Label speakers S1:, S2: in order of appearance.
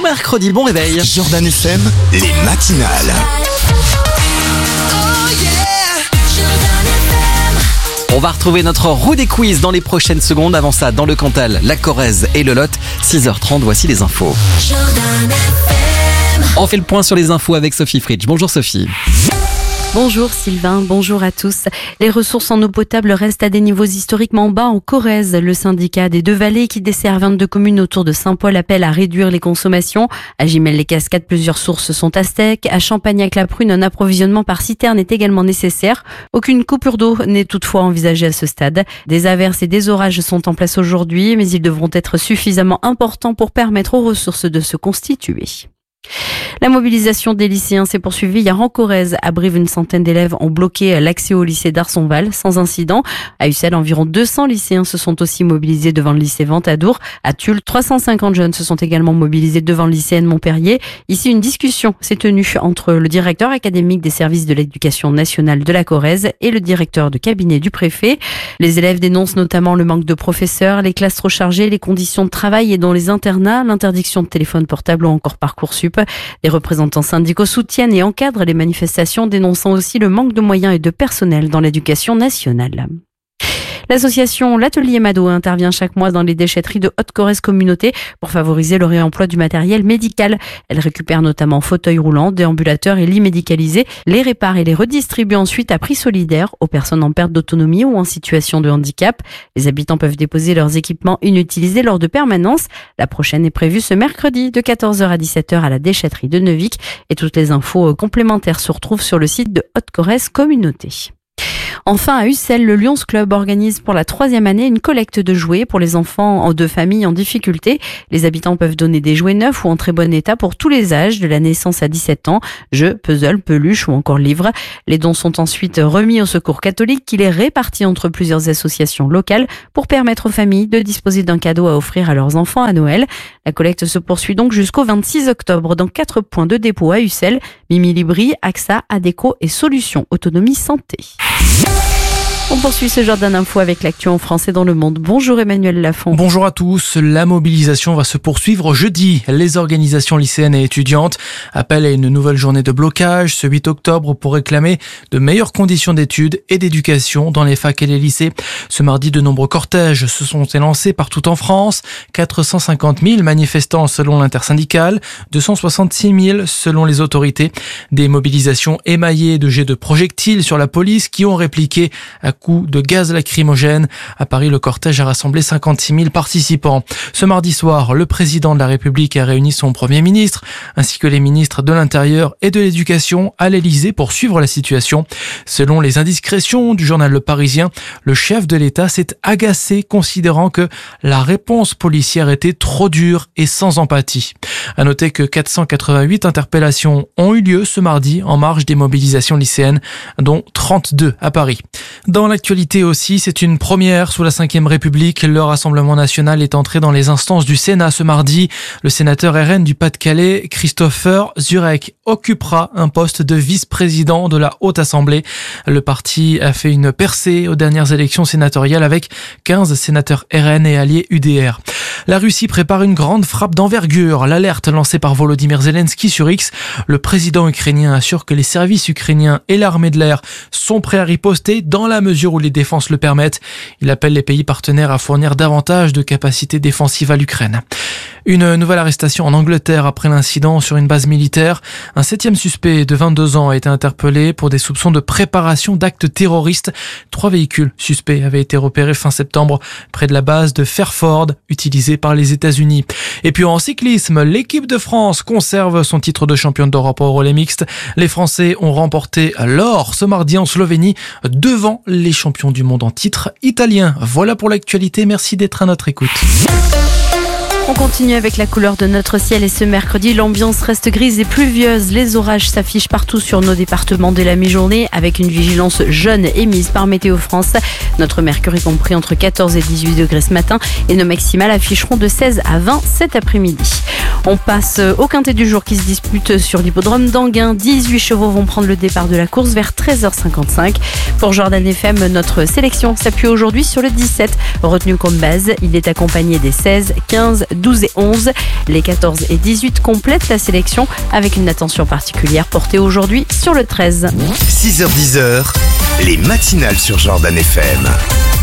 S1: mercredi, bon réveil.
S2: Jordan FM, les matinales.
S1: On va retrouver notre roue des quiz dans les prochaines secondes. Avant ça, dans le Cantal, la Corrèze et le Lot. 6h30, voici les infos. On fait le point sur les infos avec Sophie Fritsch. Bonjour Sophie.
S3: Bonjour Sylvain, bonjour à tous. Les ressources en eau potable restent à des niveaux historiquement bas en Corrèze. Le syndicat des Deux Vallées qui dessert 22 communes autour de Saint-Paul appelle à réduire les consommations. À Gimel-les-Cascades, plusieurs sources sont à sec. À Champagnac-la-Prune, un approvisionnement par citerne est également nécessaire. Aucune coupure d'eau n'est toutefois envisagée à ce stade. Des averses et des orages sont en place aujourd'hui, mais ils devront être suffisamment importants pour permettre aux ressources de se constituer. La mobilisation des lycéens s'est poursuivie hier en Corrèze. À Brive, une centaine d'élèves ont bloqué l'accès au lycée d'Arsonval sans incident. À Ussel, environ 200 lycéens se sont aussi mobilisés devant le lycée Ventadour. À Tulle, 350 jeunes se sont également mobilisés devant le lycée Montpellier. Ici, une discussion s'est tenue entre le directeur académique des services de l'éducation nationale de la Corrèze et le directeur de cabinet du préfet. Les élèves dénoncent notamment le manque de professeurs, les classes trop chargées, les conditions de travail et dans les internats, l'interdiction de téléphone portable ou encore Parcoursup. Les représentants syndicaux soutiennent et encadrent les manifestations, dénonçant aussi le manque de moyens et de personnel dans l'éducation nationale. L'association L'Atelier Mado intervient chaque mois dans les déchetteries de Haute-Corrèze Communauté pour favoriser le réemploi du matériel médical. Elle récupère notamment fauteuils roulants, déambulateurs et lits médicalisés, les répare et les redistribue ensuite à prix solidaire aux personnes en perte d'autonomie ou en situation de handicap. Les habitants peuvent déposer leurs équipements inutilisés lors de permanences. La prochaine est prévue ce mercredi de 14h à 17h à la déchetterie de Neuvic et toutes les infos complémentaires se retrouvent sur le site de Haute-Corrèze Communauté. Enfin, à Ussel, le Lions Club organise pour la 3e année une collecte de jouets pour les enfants de familles en difficulté. Les habitants peuvent donner des jouets neufs ou en très bon état pour tous les âges, de la naissance à 17 ans, jeux, puzzles, peluches ou encore livres. Les dons sont ensuite remis au Secours catholique qui les répartit entre plusieurs associations locales pour permettre aux familles de disposer d'un cadeau à offrir à leurs enfants à Noël. La collecte se poursuit donc jusqu'au 26 octobre dans 4 points de dépôt à Ussel, Mimi-Libri, AXA, Adéco et Solutions Autonomie Santé. On poursuit ce genre d'infos avec l'actu en français dans le monde. Bonjour Emmanuel Lafont.
S4: Bonjour à tous. La mobilisation va se poursuivre jeudi. Les organisations lycéennes et étudiantes appellent à une nouvelle journée de blocage ce 8 octobre pour réclamer de meilleures conditions d'études et d'éducation dans les facs et les lycées. Ce mardi, de nombreux cortèges se sont élancés partout en France. 450 000 manifestants selon l'intersyndicale, 266 000 selon les autorités. Des mobilisations émaillées de jets de projectiles sur la police qui ont répliqué à coups de gaz lacrymogène. À Paris, le cortège a rassemblé 56 000 participants. Ce mardi soir, le président de la République a réuni son Premier ministre, ainsi que les ministres de l'Intérieur et de l'Éducation à l'Élysée pour suivre la situation. Selon les indiscrétions du journal Le Parisien, le chef de l'État s'est agacé, considérant que la réponse policière était trop dure et sans empathie. À noter que 488 interpellations ont eu lieu ce mardi en marge des mobilisations lycéennes, dont 32 à Paris. Dans l'actualité aussi, c'est une première sous la Ve République. Le Rassemblement national est entré dans les instances du Sénat ce mardi. Le sénateur RN du Pas-de-Calais, Christopher Zurek, occupera un poste de vice-président de la Haute Assemblée. Le parti a fait une percée aux dernières élections sénatoriales avec 15 sénateurs RN et alliés UDR. La Russie prépare une grande frappe d'envergure. L'alerte lancée par Volodymyr Zelensky sur X. Le président ukrainien assure que les services ukrainiens et l'armée de l'air sont prêts à riposter dans la mesure où les défenses le permettent. Il appelle les pays partenaires à fournir davantage de capacités défensives à l'Ukraine. Une nouvelle arrestation en Angleterre après l'incident sur une base militaire. Un 7e suspect de 22 ans a été interpellé pour des soupçons de préparation d'actes terroristes. 3 véhicules suspects avaient été repérés fin septembre près de la base de Fairford, utilisée par les États-Unis. Et puis en cyclisme, l'équipe de France conserve son titre de championne d'Europe au relais mixte. Les Français ont remporté l'or ce mardi en Slovénie devant les champions du monde en titre italiens. Voilà pour l'actualité. Merci d'être à notre écoute.
S3: On continue avec la couleur de notre ciel et ce mercredi, l'ambiance reste grise et pluvieuse. Les orages s'affichent partout sur nos départements dès la mi-journée avec une vigilance jaune émise par Météo France. Notre mercure est compris entre 14 et 18 degrés ce matin et nos maximales afficheront de 16 à 20 cet après-midi. On passe au quintet du jour qui se dispute sur l'hippodrome d'Anguin. 18 chevaux vont prendre le départ de la course vers 13h55. Pour Jordan FM, notre sélection s'appuie aujourd'hui sur le 17. Retenu comme base, il est accompagné des 16, 15, 12 et 11. Les 14 et 18 complètent la sélection avec une attention particulière portée aujourd'hui sur le 13.
S2: 6h-10h, les matinales sur Jordan FM.